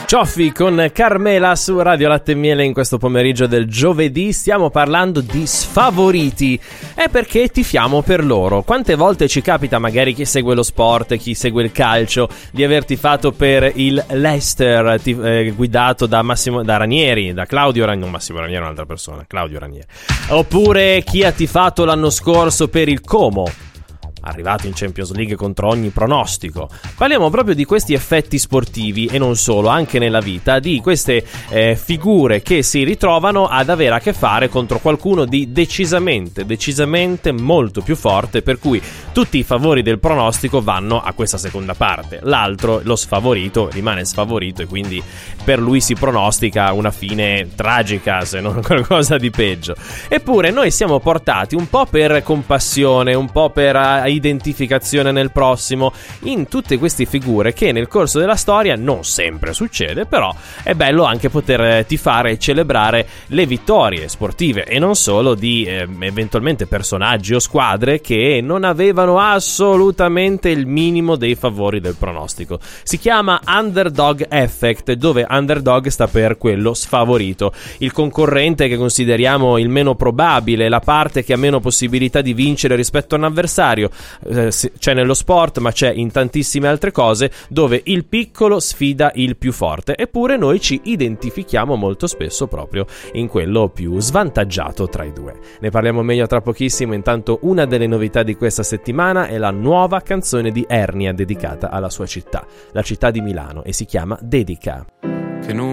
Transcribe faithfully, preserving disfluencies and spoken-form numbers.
Cioffi con Carmela su Radio Latte e Miele in questo pomeriggio del giovedì. Stiamo parlando di sfavoriti. È perché tifiamo per loro. Quante volte ci capita, magari chi segue lo sport, chi segue il calcio, di aver tifato per il Leicester tif- eh, guidato da Massimo da Ranieri, da Claudio Ranieri, non Massimo Ranieri è un'altra persona, Claudio Ranieri. Oppure chi ha tifato l'anno scorso per il Como, arrivato in Champions League contro ogni pronostico. Parliamo proprio di questi effetti sportivi e non solo, anche nella vita, di queste eh, figure che si ritrovano ad avere a che fare contro qualcuno di decisamente, decisamente molto più forte, per cui tutti i favori del pronostico vanno a questa seconda parte. L'altro, lo sfavorito, rimane sfavorito e quindi per lui si pronostica una fine tragica, se non qualcosa di peggio. Eppure noi siamo portati un po' per compassione, un po' per identificazione nel prossimo, in tutte queste figure che nel corso della storia non sempre succede, però è bello anche poter tifare e celebrare le vittorie sportive e non solo di eh, eventualmente personaggi o squadre che non avevano assolutamente il minimo dei favori del pronostico. Si chiama underdog effect, dove underdog sta per quello sfavorito, il concorrente che consideriamo il meno probabile, la parte che ha meno possibilità di vincere rispetto a un avversario. C'è nello sport, ma c'è in tantissime altre cose, dove il piccolo sfida il più forte. Eppure noi ci identifichiamo molto spesso proprio in quello più svantaggiato tra i due. Ne parliamo meglio tra pochissimo. Intanto una delle novità di questa settimana è la nuova canzone di Ernia dedicata alla sua città, la città di Milano, e si chiama Dedica. Che non